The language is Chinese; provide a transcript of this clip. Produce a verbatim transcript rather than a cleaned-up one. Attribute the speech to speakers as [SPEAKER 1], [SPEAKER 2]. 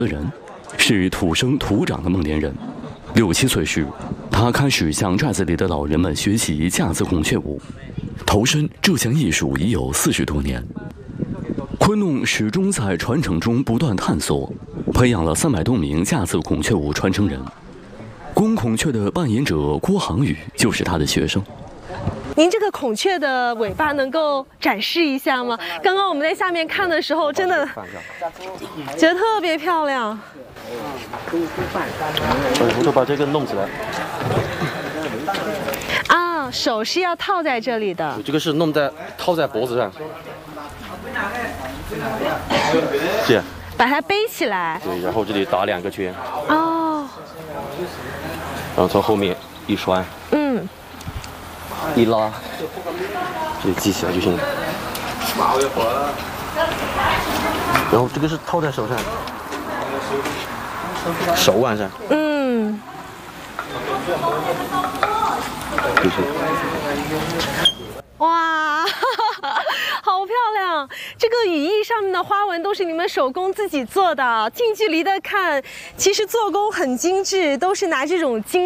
[SPEAKER 1] 的人，是土生土长的孟连人。六七岁时，他开始向寨子里的老人们学习架子孔雀舞，投身这项艺术已有四十多年。昆弄始终在传承中不断探索，培养了三百多名架子孔雀舞传承人。公孔雀的扮演者郭航宇就是他的学生。
[SPEAKER 2] 您这个孔雀的尾巴能够展示一下吗？刚刚我们在下面看的时候，真的觉得特别漂亮。
[SPEAKER 3] 我就把这个弄起来。
[SPEAKER 2] 啊，手是要套在这里的。
[SPEAKER 3] 这个是弄在套在脖子上，这样。
[SPEAKER 2] 把它背起来。
[SPEAKER 3] 对，然后这里打两个圈。
[SPEAKER 2] 哦。
[SPEAKER 3] 然后从后面一拴。
[SPEAKER 2] 嗯。
[SPEAKER 3] 一拉，这里系起来就行了。然后这个是套在手上，手腕上。
[SPEAKER 2] 嗯。
[SPEAKER 3] 就是。
[SPEAKER 2] 哇，好漂亮！这个羽翼上面的花纹都是你们手工自己做的，近距离的看，其实做工很精致，都是拿这种精。